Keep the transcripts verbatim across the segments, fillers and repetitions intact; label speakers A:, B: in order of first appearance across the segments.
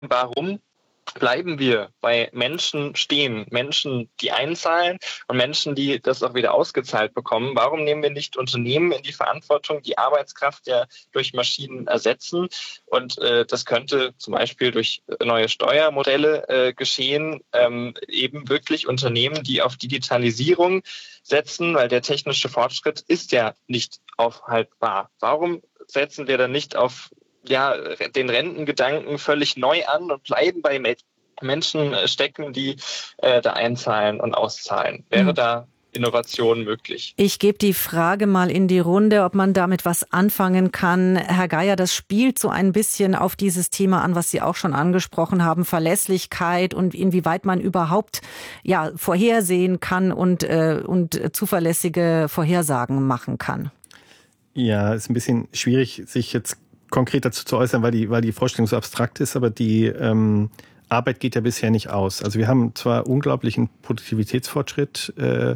A: warum bleiben wir bei Menschen stehen, Menschen, die einzahlen und Menschen, die das auch wieder ausgezahlt bekommen? Warum nehmen wir nicht Unternehmen in die Verantwortung, die Arbeitskraft ja durch Maschinen ersetzen? Und äh, das könnte zum Beispiel durch neue Steuermodelle äh, geschehen, ähm, eben wirklich Unternehmen, die auf Digitalisierung setzen, weil der technische Fortschritt ist ja nicht aufhaltbar. Warum setzen wir dann nicht auf ja, den Rentengedanken völlig neu an und bleiben bei Menschen stecken, die äh, da einzahlen und auszahlen? Wäre mhm. da Innovation möglich?
B: Ich gebe die Frage mal in die Runde, ob man damit was anfangen kann. Herr Geier, das spielt so ein bisschen auf dieses Thema an, was Sie auch schon angesprochen haben, Verlässlichkeit und inwieweit man überhaupt ja vorhersehen kann und, äh, und zuverlässige Vorhersagen machen kann.
C: Ja, ist ein bisschen schwierig, sich jetzt konkret dazu zu äußern, weil die, weil die Vorstellung so abstrakt ist, aber die ähm, Arbeit geht ja bisher nicht aus. Also wir haben zwar unglaublichen Produktivitätsfortschritt äh,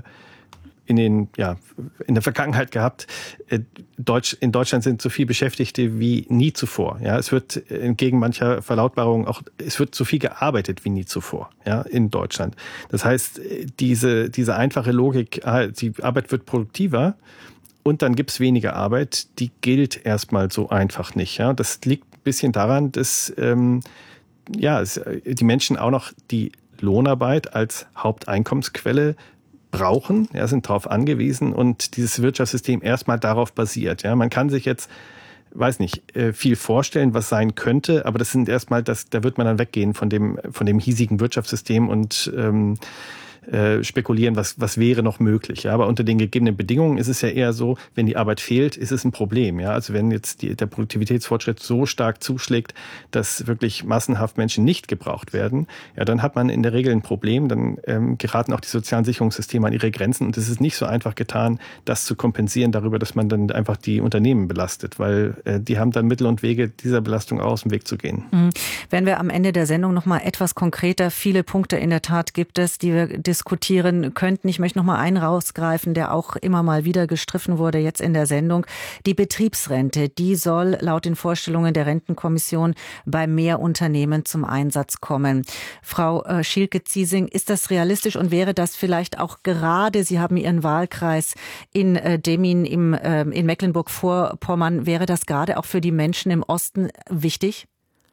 C: in den, ja, in der Vergangenheit gehabt. Äh, Deutsch, in Deutschland sind so viele Beschäftigte wie nie zuvor. Ja, es wird entgegen mancher Verlautbarung auch, es wird so viel gearbeitet wie nie zuvor, ja, in Deutschland. Das heißt, diese, diese einfache Logik, die Arbeit wird produktiver, und dann gibt's weniger Arbeit, die gilt erstmal so einfach nicht. Ja, das liegt ein bisschen daran, dass ähm, ja, es, die Menschen auch noch die Lohnarbeit als Haupteinkommensquelle brauchen, ja, sind darauf angewiesen und dieses Wirtschaftssystem erstmal darauf basiert. Ja, man kann sich jetzt, weiß nicht, viel vorstellen, was sein könnte, aber das sind erstmal, das, da wird man dann weggehen von dem von dem hiesigen Wirtschaftssystem und ähm, Äh, spekulieren, was, was wäre noch möglich. Ja? Aber unter den gegebenen Bedingungen ist es ja eher so, wenn die Arbeit fehlt, ist es ein Problem. Ja? Also wenn jetzt die, der Produktivitätsfortschritt so stark zuschlägt, dass wirklich massenhaft Menschen nicht gebraucht werden, ja, dann hat man in der Regel ein Problem, dann ähm, geraten auch die sozialen Sicherungssysteme an ihre Grenzen und es ist nicht so einfach getan, das zu kompensieren darüber, dass man dann einfach die Unternehmen belastet, weil äh, die haben dann Mittel und Wege, dieser Belastung aus dem Weg zu gehen.
B: Mhm. Wenn wir am Ende der Sendung noch mal etwas konkreter, viele Punkte in der Tat gibt es, die wir diskutieren könnten. Ich möchte noch mal einen rausgreifen, der auch immer mal wieder gestriffen wurde jetzt in der Sendung. Die Betriebsrente, die soll laut den Vorstellungen der Rentenkommission bei mehr Unternehmen zum Einsatz kommen. Frau äh, Schielke-Ziesing, ist das realistisch und wäre das vielleicht auch gerade, Sie haben Ihren Wahlkreis in äh, Demmin im, äh, in Mecklenburg-Vorpommern, wäre das gerade auch für die Menschen im Osten wichtig?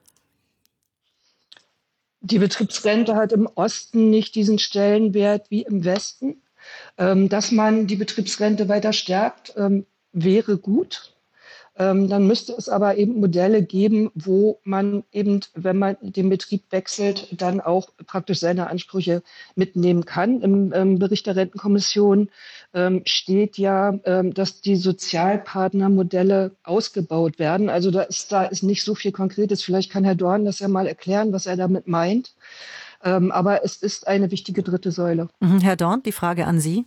D: Die Betriebsrente hat im Osten nicht diesen Stellenwert wie im Westen. Ähm, dass man die Betriebsrente weiter stärkt, ähm, wäre gut. Ähm, dann müsste es aber eben Modelle geben, wo man eben, wenn man den Betrieb wechselt, dann auch praktisch seine Ansprüche mitnehmen kann. Im ähm, Bericht der Rentenkommission ähm, steht ja, ähm, dass die Sozialpartnermodelle ausgebaut werden. Also da ist, da ist nicht so viel Konkretes. Vielleicht kann Herr Dorn das ja mal erklären, was er damit meint. Ähm, aber es ist eine wichtige dritte Säule.
B: Mhm, Herr Dorn, die Frage an Sie.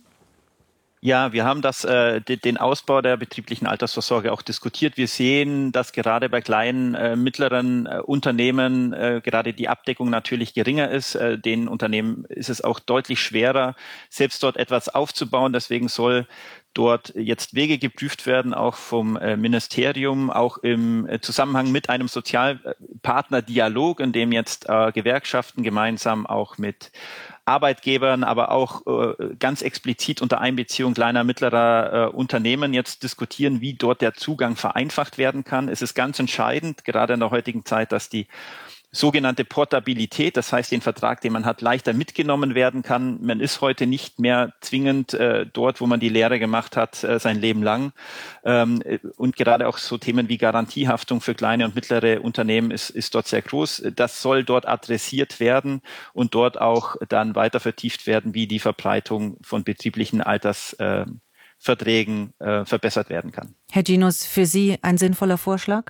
E: Ja, wir haben das, äh, den Ausbau der betrieblichen Altersvorsorge auch diskutiert. Wir sehen, dass gerade bei kleinen, äh, mittleren äh, Unternehmen äh, gerade die Abdeckung natürlich geringer ist. Äh, den Unternehmen ist es auch deutlich schwerer, selbst dort etwas aufzubauen. Deswegen soll dort jetzt Wege geprüft werden, auch vom äh, Ministerium, auch im äh, Zusammenhang mit einem Sozialpartnerdialog, in dem jetzt äh, Gewerkschaften gemeinsam auch mit Arbeitgebern, aber auch äh, ganz explizit unter Einbeziehung kleiner, mittlerer äh, Unternehmen jetzt diskutieren, wie dort der Zugang vereinfacht werden kann. Es ist ganz entscheidend, gerade in der heutigen Zeit, dass die sogenannte Portabilität, das heißt den Vertrag, den man hat, leichter mitgenommen werden kann. Man ist heute nicht mehr zwingend äh, dort, wo man die Lehre gemacht hat, äh, sein Leben lang. Ähm, und gerade auch so Themen wie Garantiehaftung für kleine und mittlere Unternehmen ist, ist dort sehr groß. Das soll dort adressiert werden und dort auch dann weiter vertieft werden, wie die Verbreitung von betrieblichen Altersverträgen äh, äh, verbessert werden kann.
B: Herr Ginus, für Sie ein sinnvoller Vorschlag?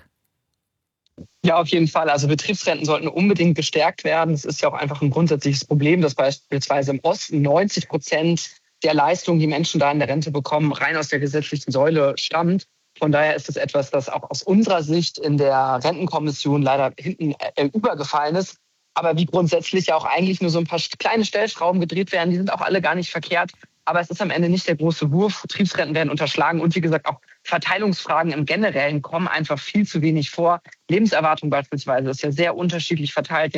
F: Ja, auf jeden Fall. Also Betriebsrenten sollten unbedingt gestärkt werden. Es ist ja auch einfach ein grundsätzliches Problem, dass beispielsweise im Osten neunzig Prozent der Leistungen, die Menschen da in der Rente bekommen, rein aus der gesetzlichen Säule stammt. Von daher ist es etwas, das auch aus unserer Sicht in der Rentenkommission leider hinten äh, übergefallen ist. Aber wie grundsätzlich ja auch eigentlich nur so ein paar kleine Stellschrauben gedreht werden, die sind auch alle gar nicht verkehrt. Aber es ist am Ende nicht der große Wurf. Betriebsrenten werden unterschlagen und wie gesagt auch Verteilungsfragen im Generellen kommen einfach viel zu wenig vor. Lebenserwartung beispielsweise ist ja sehr unterschiedlich verteilt.